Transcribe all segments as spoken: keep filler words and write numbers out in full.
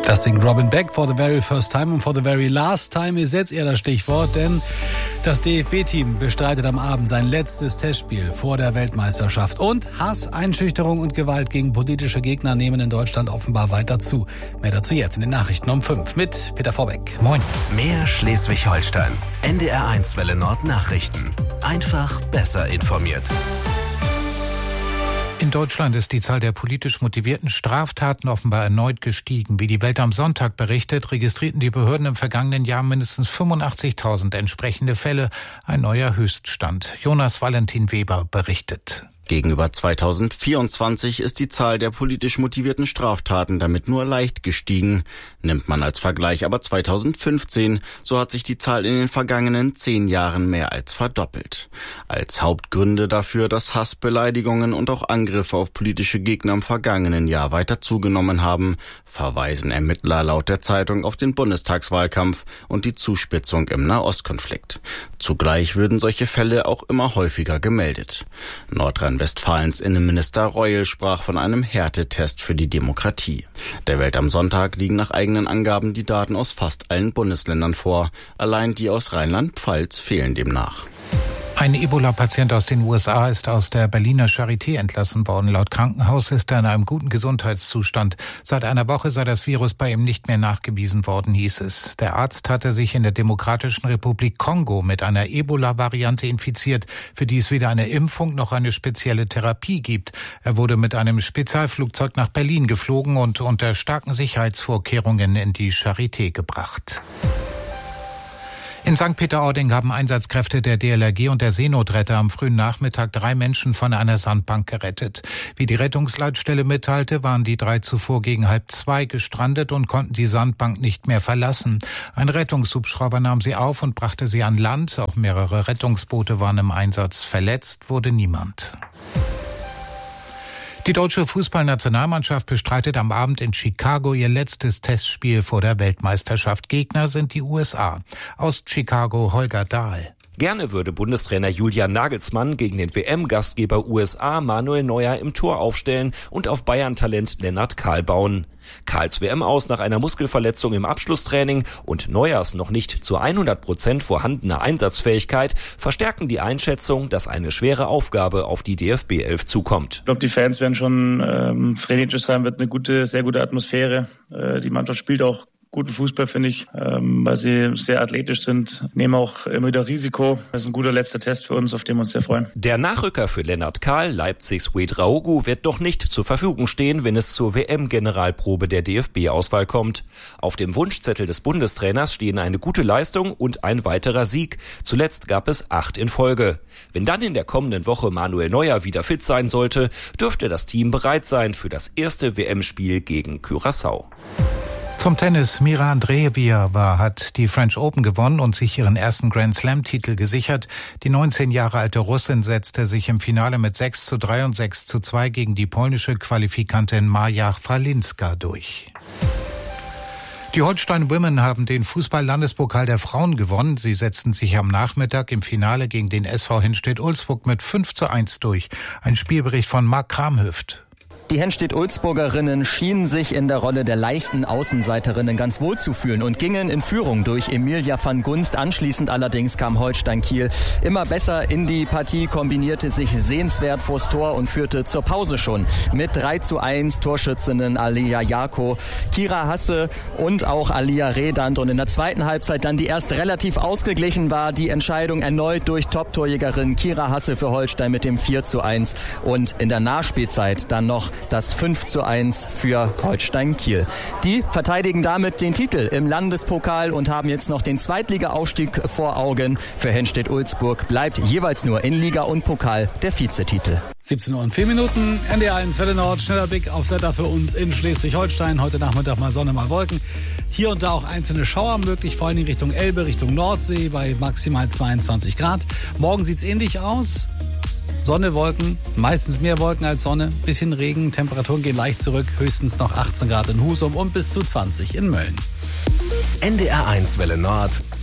Das singt Robin Beck, For the Very First Time, und For the Very Last Time ist jetzt eher das Stichwort, denn das D F B-Team bestreitet am Abend sein letztes Testspiel vor der Weltmeisterschaft. Und Hass, Einschüchterung und Gewalt gegen politische Gegner nehmen in Deutschland offenbar weiter zu. Mehr dazu jetzt in den Nachrichten um fünf mit Peter Vorbeck. Moin. Mehr Schleswig-Holstein. N D R eins Welle Nord Nachrichten. Einfach besser informiert. In Deutschland ist die Zahl der politisch motivierten Straftaten offenbar erneut gestiegen. Wie die Welt am Sonntag berichtet, registrierten die Behörden im vergangenen Jahr mindestens fünfundachtzigtausend entsprechende Fälle, ein neuer Höchststand. Jonas Valentin Weber berichtet. Gegenüber zweitausendvierundzwanzig ist die Zahl der politisch motivierten Straftaten damit nur leicht gestiegen. Nimmt man als Vergleich aber zweitausendfünfzehn, so hat sich die Zahl in den vergangenen zehn Jahren mehr als verdoppelt. Als Hauptgründe dafür, dass Hass, Beleidigungen und auch Angriffe auf politische Gegner im vergangenen Jahr weiter zugenommen haben, verweisen Ermittler laut der Zeitung auf den Bundestagswahlkampf und die Zuspitzung im Nahostkonflikt. Zugleich würden solche Fälle auch immer häufiger gemeldet. Nordrhein-Westfalens Innenminister Reul sprach von einem Härtetest für die Demokratie. Der Welt am Sonntag liegen nach eigenen Angaben die Daten aus fast allen Bundesländern vor. Allein die aus Rheinland-Pfalz fehlen demnach. Ein Ebola-Patient aus den U S A ist aus der Berliner Charité entlassen worden. Laut Krankenhaus ist er in einem guten Gesundheitszustand. Seit einer Woche sei das Virus bei ihm nicht mehr nachgewiesen worden, hieß es. Der Arzt hatte sich in der Demokratischen Republik Kongo mit einer Ebola-Variante infiziert, für die es weder eine Impfung noch eine spezielle Therapie gibt. Er wurde mit einem Spezialflugzeug nach Berlin geflogen und unter starken Sicherheitsvorkehrungen in die Charité gebracht. In Sankt Peter-Ording haben Einsatzkräfte der D L R G und der Seenotretter am frühen Nachmittag drei Menschen von einer Sandbank gerettet. Wie die Rettungsleitstelle mitteilte, waren die drei zuvor gegen halb zwei gestrandet und konnten die Sandbank nicht mehr verlassen. Ein Rettungshubschrauber nahm sie auf und brachte sie an Land. Auch mehrere Rettungsboote waren im Einsatz. Verletzt wurde niemand. Die deutsche Fußballnationalmannschaft bestreitet am Abend in Chicago ihr letztes Testspiel vor der Weltmeisterschaft. Gegner sind die U S A. Aus Chicago Holger Dahl. Gerne würde Bundestrainer Julian Nagelsmann gegen den W M-Gastgeber U S A Manuel Neuer im Tor aufstellen und auf Bayern-Talent Lennart Kahl bauen. Kahls W M-Aus nach einer Muskelverletzung im Abschlusstraining und Neuers noch nicht zu hundert Prozent vorhandene Einsatzfähigkeit verstärken die Einschätzung, dass eine schwere Aufgabe auf die D F B elf zukommt. Ich glaube, die Fans werden schon ähm, frenetisch sein, wird eine gute, sehr gute Atmosphäre. Äh, die Mannschaft spielt auch guten Fußball, finde ich, ähm, weil sie sehr athletisch sind, nehmen auch immer wieder Risiko. Das ist ein guter letzter Test für uns, auf den wir uns sehr freuen. Der Nachrücker für Lennart Kahl, Leipzigs Ouedraogo, wird doch nicht zur Verfügung stehen, wenn es zur W M-Generalprobe der D F B-Auswahl kommt. Auf dem Wunschzettel des Bundestrainers stehen eine gute Leistung und ein weiterer Sieg. Zuletzt gab es acht in Folge. Wenn dann in der kommenden Woche Manuel Neuer wieder fit sein sollte, dürfte das Team bereit sein für das erste W M-Spiel gegen Curaçao. Zum Tennis. Mira Andreeva hat die French Open gewonnen und sich ihren ersten Grand-Slam-Titel gesichert. Die neunzehn Jahre alte Russin setzte sich im Finale mit sechs zu drei und sechs zu zwei gegen die polnische Qualifikantin Maja Chwalinska durch. Die Holstein Women haben den Fußball-Landespokal der Frauen gewonnen. Sie setzten sich am Nachmittag im Finale gegen den S V Henstedt-Ulzburg mit fünf zu eins durch. Ein Spielbericht von Marc Kramhüft. Die Henstedt-Ulzburgerinnen schienen sich in der Rolle der leichten Außenseiterinnen ganz wohl zu fühlen und gingen in Führung durch Emilia van Gunst. Anschließend allerdings kam Holstein Kiel immer besser in die Partie, kombinierte sich sehenswert vors Tor und führte zur Pause schon mit drei zu eins Torschützinnen Alia Jako, Kira Hasse und auch Alia Redant. Und in der zweiten Halbzeit dann, die erst relativ ausgeglichen war, die Entscheidung erneut durch Top-Torjägerin Kira Hasse für Holstein mit dem vier zu eins und in der Nachspielzeit dann noch das fünf zu eins für Holstein Kiel. Die verteidigen damit den Titel im Landespokal und haben jetzt noch den Zweitliga-Aufstieg vor Augen. Für Henstedt-Ulzburg bleibt jeweils nur in Liga und Pokal der Vizetitel. siebzehn Uhr und vier Minuten, N D R eins Welle Nord, schneller Blick aufs Wetter für uns in Schleswig-Holstein. Heute Nachmittag mal Sonne, mal Wolken. Hier und da auch einzelne Schauer möglich, vor allem Richtung Elbe, Richtung Nordsee bei maximal zweiundzwanzig Grad. Morgen sieht's ähnlich aus. Sonne, Wolken, meistens mehr Wolken als Sonne, bisschen Regen, Temperaturen gehen leicht zurück, höchstens noch achtzehn Grad in Husum und bis zu zwanzig in Mölln. N D R eins Welle Nord,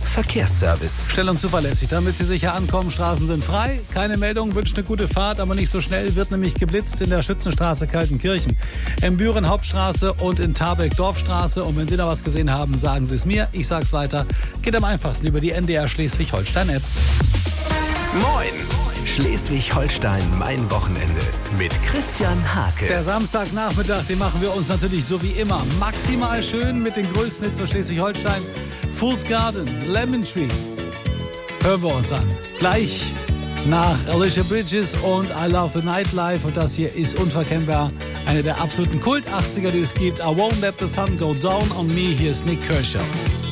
Verkehrsservice. Schnell und zuverlässig, damit Sie sicher ankommen. Straßen sind frei. Keine Meldung, wünscht eine gute Fahrt, aber nicht so schnell. Wird nämlich geblitzt in der Schützenstraße Kaltenkirchen, in Büren Hauptstraße und in Tarbeck Dorfstraße. Und wenn Sie da was gesehen haben, sagen Sie es mir. Ich sag's weiter. Geht am einfachsten über die N D R Schleswig-Holstein-App. Moin! Schleswig-Holstein, mein Wochenende mit Christian Hake. Der Samstagnachmittag, den machen wir uns natürlich so wie immer maximal schön mit den größten Hits für Schleswig-Holstein. Fool's Garden, Lemon Tree. Hören wir uns an. Gleich nach Alicia Bridges und I Love the Nightlife. Und das hier ist unverkennbar eine der absoluten Kult-achtziger, die es gibt. I Won't Let the Sun Go Down on Me. Hier ist Nick Kershaw.